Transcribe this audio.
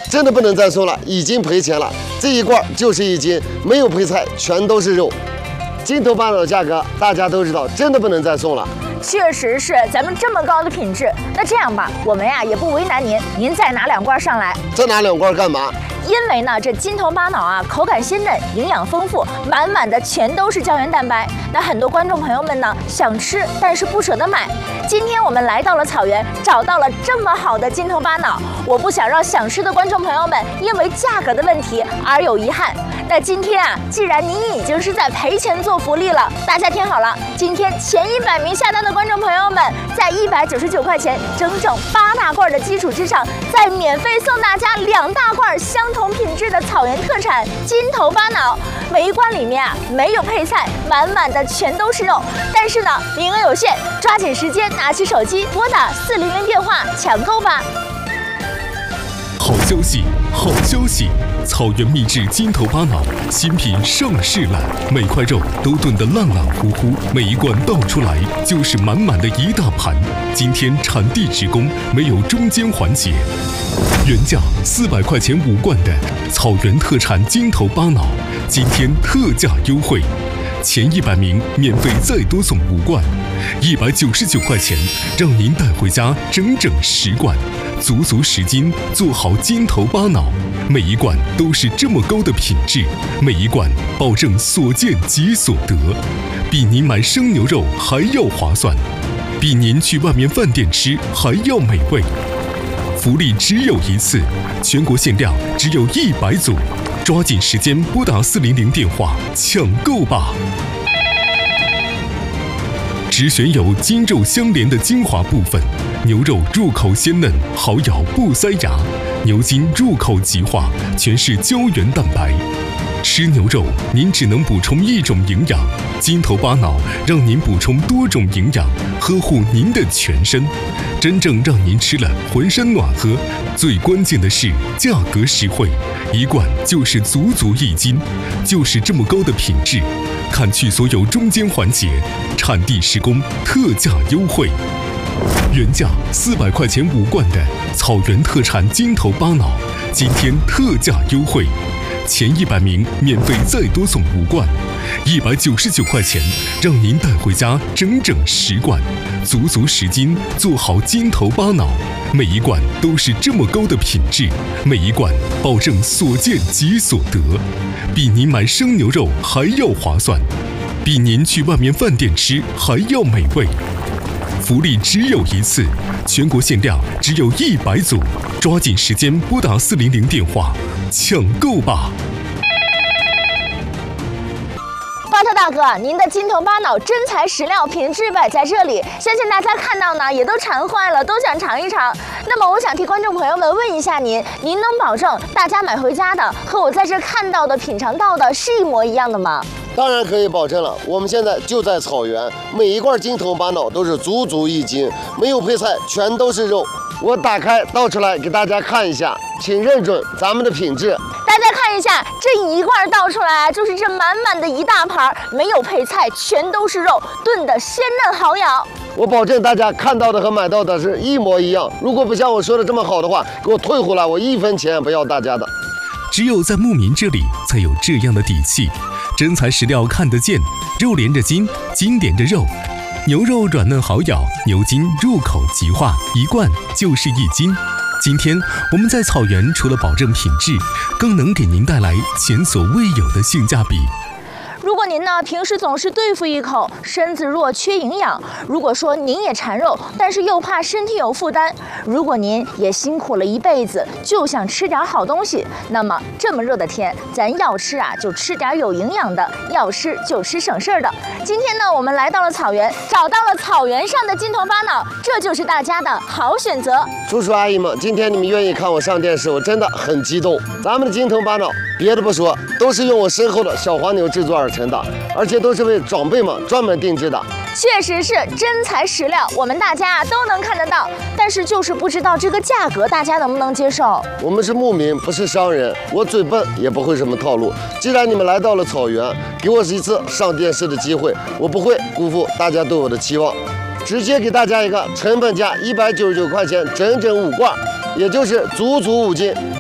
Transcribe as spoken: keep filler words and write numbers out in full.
真的不能再送了，已经赔钱了。这一罐就是一斤，没有配菜，全都是肉。金头巴脑的价格大家都知道，真的不能再送了。 确实是，咱们这么高的品质，那这样吧，我们呀也不为难您，您再拿两罐上来。 再拿两罐干嘛？ 因为呢，这金头巴脑啊，口感鲜嫩，营养丰富，满满的全都是胶原蛋白。那很多观众朋友们呢，想吃但是不舍得买。今天我们来到了草原，找到了这么好的金头巴脑，我不想让想吃的观众朋友们因为价格的问题而有遗憾。那今天啊，既然您已经是在赔钱做福利了，大家听好了，今天前一百名下单的观众朋友们，在一百九十九块钱整整八大罐的基础之上，再免费送大家两大罐相同品质的草原特产金头巴脑。每一罐里面啊没有配菜，满满的全都是肉。但是呢，名额有限，抓紧时间拿起手机拨打四零零电话抢购吧。 好消息，好消息！草原秘制金头巴脑新品上市了，每块肉都炖得烂烂糊糊，每一罐倒出来就是满满的一大盘。今天产地直供，没有中间环节。原价四百块钱五罐的草原特产金头巴脑，今天特价优惠，前一百名免费再多送五罐，一百九十九块钱，让您带回家整整十罐。足足十斤，做好金头巴脑，每一罐都是这么高的品质，每一罐保证所见即所得，比您买生牛肉还要划算，比您去外面饭店吃还要美味。福利只有一次，全国限量只有一百组，抓紧时间拨打四零零电话抢购吧！只选有筋肉相连的精华部分，牛肉入口鲜嫩，好咬不塞牙；牛筋入口即化，全是胶原蛋白。吃牛肉，您只能补充一种营养，金头巴脑让您补充多种营养，呵护您的全身，真正让您吃了浑身暖和。最关键的是价格实惠，一罐就是足足一斤，就是这么高的品质，砍去所有中间环节，产地施工，特价优惠。原价四百块钱五罐的草原特产金头巴脑，今天特价优惠，前一百名免费再多送五罐，一百九十九块钱，让您带回家整整十罐，足足十斤，做好金头巴脑，每一罐都是这么高的品质，每一罐保证所见即所得，比您买生牛肉还要划算，比您去外面饭店吃还要美味。福利只有一次，全国限量只有一百组，抓紧时间拨打四零零电话抢购吧！ 巴特大哥，您的金头巴脑真材实料，品质摆在这里，相信大家看到呢也都馋坏了，都想尝一尝。那么我想替观众朋友们问一下您，您能保证大家买回家的和我在这看到的、品尝到的是一模一样的吗？ 当然可以保证了，我们现在就在草原，每一罐金头巴脑都是足足一斤，没有配菜，全都是肉。我打开倒出来给大家看一下，请认准咱们的品质。 大家看一下，这一罐倒出来就是这满满的一大盘，没有配菜，全都是肉，炖的鲜嫩好咬。 我保证大家看到的和买到的是一模一样。如果不像我说的这么好的话，给我退回来，我一分钱也不要大家的。 只有在牧民这里才有这样的底气，真材实料看得见，肉连着筋，筋连着肉，牛肉软嫩好咬，牛筋入口即化，一罐就是一斤。今天我们在草原除了保证品质，更能给您带来前所未有的性价比。 如果您呢平时总是对付一口，身子弱缺营养；如果说您也馋肉，但是又怕身体有负担；如果您也辛苦了一辈子，就想吃点好东西，那么这么热的天，咱要吃啊就吃点有营养的，要吃就吃省事儿的。今天呢，我们来到了草原，找到了草原上的金头巴脑，这就是大家的好选择。 叔叔阿姨们，今天你们愿意看我上电视，我真的很激动。咱们的金头巴脑，别的不说，都是用我身后的小黄牛制作而成的，而且都是为长辈们专门定制的。 确实是真材实料，我们大家都能看得到，但是就是不知道这个价格大家能不能接受。 我们是牧民，不是商人，我嘴笨也不会什么套路。既然你们来到了草原，给我一次上电视的机会，我不会辜负大家对我的期望，直接给大家一个成本价一百九十九块钱，整整五罐，也就是足足五斤。